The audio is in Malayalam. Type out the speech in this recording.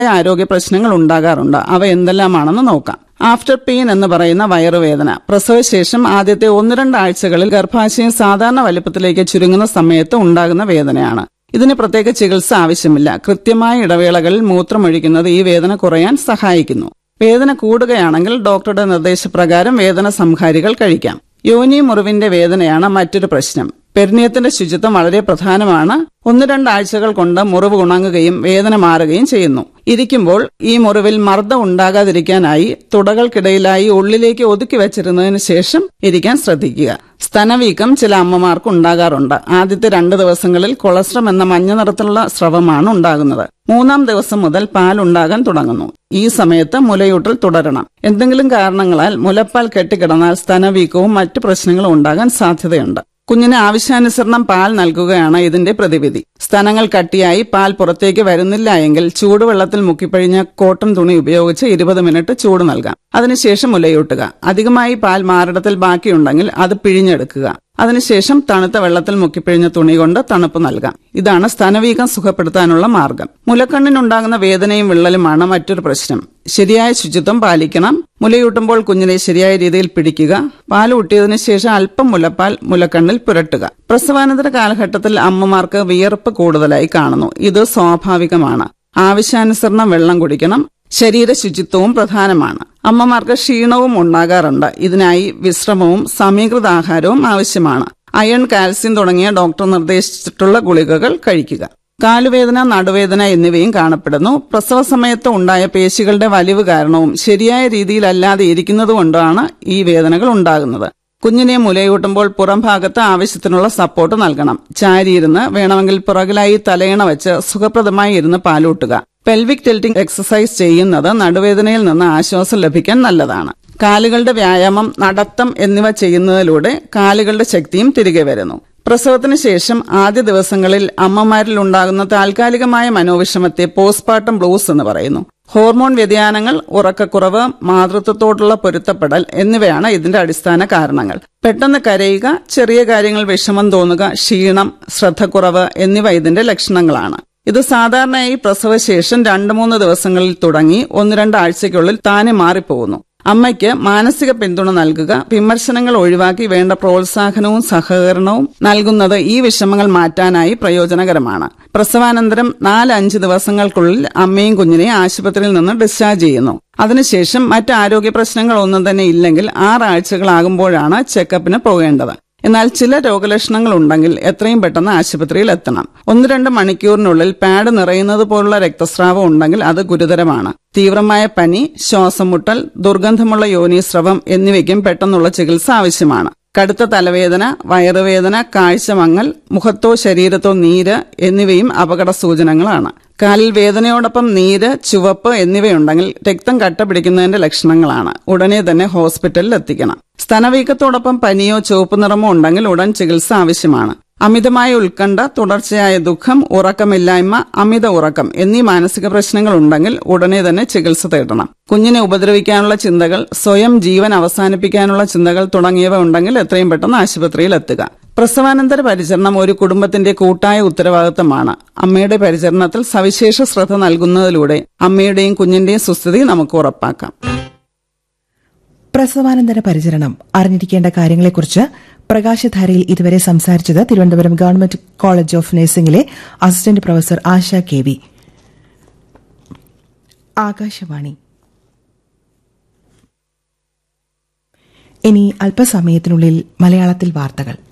ആരോഗ്യ പ്രശ്നങ്ങൾ ഉണ്ടാകാറുണ്ട്. അവ എന്തെല്ലാമാണെന്ന് നോക്കാം. ആഫ്റ്റർ പെയിൻ എന്ന് പറയുന്ന വയറുവേദന പ്രസവശേഷം ആദ്യത്തെ 1-2 ആഴ്ചകളിൽ ഗർഭാശയം സാധാരണ വലിപ്പത്തിലേക്ക് ചുരുങ്ങുന്ന സമയത്ത് ഉണ്ടാകുന്ന വേദനയാണ്. ഇതിന് പ്രത്യേക ചികിത്സ ആവശ്യമില്ല. കൃത്യമായ ഇടവേളകളിൽ മൂത്രമൊഴിക്കുന്നത് ഈ വേദന കുറയാൻ സഹായിക്കുന്നു. വേദന കൂടുകയാണെങ്കിൽ ഡോക്ടറുടെ നിർദ്ദേശപ്രകാരം വേദന സംഹാരികൾ കഴിക്കാം. യോനി മുറിവിന്റെ വേദനയാണ് മറ്റൊരു പ്രശ്നം. പെരിനിയത്തിന്റെ ശുചിത്വം വളരെ പ്രധാനമാണ്. 1-2 ആഴ്ചകൾ കൊണ്ട് മുറിവ് ഉണങ്ങുകയും വേദന മാറുകയും ചെയ്യുന്നു. ഇരിക്കുമ്പോൾ ഈ മുറിവിൽ മർദ്ദം ഉണ്ടാകാതിരിക്കാനായി തുടകൾക്കിടയിലായി ഉള്ളിലേക്ക് ഒതുക്കി വെച്ചിരുന്നതിന് ശേഷം ഇരിക്കാൻ ശ്രദ്ധിക്കുക. സ്തനവീക്കം ചില അമ്മമാർക്ക് ഉണ്ടാകാറുണ്ട്. ആദ്യത്തെ 2 ദിവസങ്ങളിൽ കൊളസ്ട്രം എന്ന മഞ്ഞ നിറത്തിലുള്ള സ്രവമാണ് ഉണ്ടാകുന്നത്. 3-ാം ദിവസം മുതൽ പാൽ ഉണ്ടാകാൻ തുടങ്ങുന്നു. ഈ സമയത്ത് മുലയൂട്ടൽ തുടരണം. എന്തെങ്കിലും കാരണങ്ങളാൽ മുലപ്പാൽ കെട്ടിക്കിടന്നാൽ സ്തനവീക്കവും മറ്റു പ്രശ്നങ്ങളും ഉണ്ടാകാൻ സാധ്യതയുണ്ട്. കുഞ്ഞിന് ആവശ്യാനുസരണം പാൽ നൽകുകയാണ് ഇതിന്റെ പ്രതിവിധി. സ്തനങ്ങൾ കട്ടിയായി പാൽ പുറത്തേക്ക് വരുന്നില്ല എങ്കിൽ ചൂടുവെള്ളത്തിൽ മുക്കിപ്പിഴിഞ്ഞ കോട്ടൺ തുണി ഉപയോഗിച്ച് 20 മിനിറ്റ് ചൂട് നൽകാം. അതിനുശേഷം മുലയൂട്ടുക. അധികമായി പാൽ മാറിടത്തിൽ ബാക്കിയുണ്ടെങ്കിൽ അത് പിഴിഞ്ഞെടുക്കുക. അതിനുശേഷം തണുത്ത വെള്ളത്തിൽ മുക്കിപ്പിഴിഞ്ഞ തുണി കൊണ്ട് തണുപ്പ് നൽകാം. ഇതാണ് സ്തനവീകം സുഖപ്പെടുത്താനുള്ള മാർഗം. മുലക്കണ്ണിനുണ്ടാകുന്ന വേദനയും വിള്ളലുമാണ് മറ്റൊരു പ്രശ്നം. ശരിയായ ശുചിത്വം പാലിക്കണം. മുലയൂട്ടുമ്പോൾ കുഞ്ഞിനെ ശരിയായ രീതിയിൽ പിടിക്കുക. പാൽ ഊട്ടിയതിനു ശേഷം അല്പം മുലപ്പാൽ മുലക്കണ്ണിൽ പുരട്ടുക. പ്രസവാനന്തര കാലഘട്ടത്തിൽ അമ്മമാർക്ക് വിയർപ്പ് കൂടുതലായി കാണുന്നു. ഇത് സ്വാഭാവികമാണ്. ആവശ്യാനുസരണം വെള്ളം കുടിക്കണം. ശരീര ശുചിത്വവും പ്രധാനമാണ്. അമ്മമാർക്ക് ക്ഷീണവും ഉണ്ടാകാറുണ്ട്. ഇതിനായി വിശ്രമവും സമീകൃത ആഹാരവും ആവശ്യമാണ്. അയൺ, കാൽസ്യം തുടങ്ങിയ ഡോക്ടർ നിർദ്ദേശിച്ചിട്ടുള്ള ഗുളികകൾ കഴിക്കുക. കാലുവേദന, നടുവേദന എന്നിവയും കാണപ്പെടുന്നു. പ്രസവ സമയത്ത് ഉണ്ടായ പേശികളുടെ വലിവ് കാരണവും ശരിയായ രീതിയിലല്ലാതെ ഇരിക്കുന്നതുകൊണ്ടാണ് ഈ വേദനകൾ ഉണ്ടാകുന്നത്. കുഞ്ഞിനെ മുലയൂട്ടുമ്പോൾ പുറം ഭാഗത്ത് ആവശ്യത്തിനുള്ള സപ്പോർട്ട് നൽകണം. ചാരിയിരുന്ന് വേണമെങ്കിൽ പുറകിലായി തലയണ വെച്ച് സുഖപ്രദമായി ഇരുന്ന് പാലൂട്ടുക. പെൽവിക് ടിൽറ്റിംഗ് എക്സസൈസ് ചെയ്യുന്നത് നടുവേദനയിൽ നിന്ന് ആശ്വാസം ലഭിക്കാൻ നല്ലതാണ്. കാലുകളുടെ വ്യായാമം, നടത്തം എന്നിവ ചെയ്യുന്നതിലൂടെ കാലുകളുടെ ശക്തിയും തിരികെ വരുന്നു. പ്രസവത്തിന് ശേഷം ആദ്യ ദിവസങ്ങളിൽ അമ്മമാരിൽ ഉണ്ടാകുന്ന താൽക്കാലികമായ മനോവിഷമത്തെ പോസ്റ്റ്പാർട്ടം ബ്ലൂസ് എന്ന് പറയുന്നു. ഹോർമോൺ വ്യതിയാനങ്ങൾ, ഉറക്കക്കുറവ്, മാതൃത്വത്തോടുള്ള പൊരുത്തപ്പെടൽ എന്നിവയാണ് ഇതിന്റെ അടിസ്ഥാന കാരണങ്ങൾ. പെട്ടെന്ന് കരയുക, ചെറിയ കാര്യങ്ങൾ വിഷമം തോന്നുക, ക്ഷീണം, ശ്രദ്ധക്കുറവ് എന്നിവ ഇതിന്റെ ലക്ഷണങ്ങളാണ്. ഇത് സാധാരണയായി പ്രസവശേഷം 2-3 ദിവസങ്ങളിൽ തുടങ്ങി 1-2 ആഴ്ചയ്ക്കുള്ളിൽ താനെ മാറിപ്പോകുന്നു. അമ്മയ്ക്ക് മാനസിക പിന്തുണ നൽകുക. വിമർശനങ്ങൾ ഒഴിവാക്കി വേണ്ട പ്രോത്സാഹനവും സഹകരണവും നൽകുന്നത് ഈ വിഷമങ്ങൾ മാറ്റാനായി പ്രയോജനകരമാണ്. പ്രസവാനന്തരം 4-5 ദിവസങ്ങൾക്കുള്ളിൽ അമ്മയും കുഞ്ഞിനെയും ആശുപത്രിയിൽ നിന്ന് ഡിസ്ചാർജ് ചെയ്യുന്നു. അതിനുശേഷം മറ്റ് ആരോഗ്യ പ്രശ്നങ്ങൾ ഒന്നും തന്നെ ഇല്ലെങ്കിൽ 6 ആഴ്ചകളാകുമ്പോഴാണ് ചെക്കപ്പിന് പോകേണ്ടത്. എന്നാൽ ചില രോഗലക്ഷണങ്ങൾ ഉണ്ടെങ്കിൽ എത്രയും പെട്ടെന്ന് ആശുപത്രിയിൽ എത്തണം. 1-2 മണിക്കൂറിനുള്ളിൽ പാഡ് നിറയുന്നത് പോലുള്ള രക്തസ്രാവം ഉണ്ടെങ്കിൽ അത് ഗുരുതരമാണ്. തീവ്രമായ പനി, ശ്വാസം മുട്ടൽ, ദുർഗന്ധമുള്ള യോനീസ്രവം എന്നിവയ്ക്കും പെട്ടെന്നുള്ള ചികിത്സ ആവശ്യമാണ്. കടുത്ത തലവേദന, വയറുവേദന, കാഴ്ചമങ്ങൽ, മുഖത്തോ ശരീരത്തോ നീര് എന്നിവയും അപകട സൂചനകളാണ്. കാലിൽ വേദനയോടൊപ്പം നീര്, ചുവപ്പ് എന്നിവയുണ്ടെങ്കിൽ രക്തം കട്ട പിടിക്കുന്നതിന്റെ ലക്ഷണങ്ങളാണ്. ഉടനെ തന്നെ ഹോസ്പിറ്റലിൽ എത്തിക്കണം. സ്തനവീക്കത്തോടൊപ്പം പനിയോ ചുവപ്പ് നിറമോ ഉണ്ടെങ്കിൽ ഉടൻ ചികിത്സ ആവശ്യമാണ്. അമിതമായ ഉത്കണ്ഠ, തുടർച്ചയായ ദുഃഖം, ഉറക്കമില്ലായ്മ, അമിത ഉറക്കം എന്നീ മാനസിക പ്രശ്നങ്ങൾ ഉണ്ടെങ്കിൽ ഉടനെ തന്നെ ചികിത്സ തേടണം. കുഞ്ഞിനെ ഉപദ്രവിക്കാനുള്ള ചിന്തകൾ, സ്വയം ജീവൻ അവസാനിപ്പിക്കാനുള്ള ചിന്തകൾ തുടങ്ങിയവ ഉണ്ടെങ്കിൽ എത്രയും പെട്ടെന്ന് ആശുപത്രിയിൽ എത്തുക. പ്രസവാനന്തര പരിചരണം ഒരു കുടുംബത്തിന്റെ കൂട്ടായ ഉത്തരവാദിത്തമാണ്. അമ്മയുടെ പരിചരണത്തിൽ സവിശേഷ ശ്രദ്ധ നൽകുന്നതിലൂടെ അമ്മയുടെയും കുഞ്ഞിന്റെയും സുസ്ഥിതി നമുക്ക് ഉറപ്പാക്കാം. പ്രസവാനന്തര പരിചരണം അറിഞ്ഞിരിക്കേണ്ട കാര്യങ്ങളെക്കുറിച്ച് പ്രകാശധാരയിൽ ഇതുവരെ സംസാരിച്ചത് Thiruvananthapuram government college of നഴ്സിംഗിലെ assistant professor ആശ കെ.വി. ആകാശവാണി. ഇനി അല്പസമയത്തിനുള്ളിൽ മലയാളത്തിൽ വാർത്തകൾ.